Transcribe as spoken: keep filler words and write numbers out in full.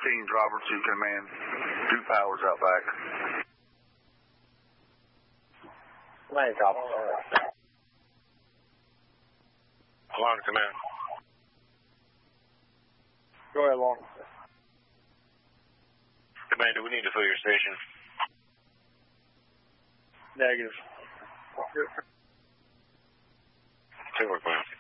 fourteen, Robert to command. Two powers out back. Command, copy. Alarm command. Go ahead, Long. Commander, we need to fill your station. Negative. Take work, man.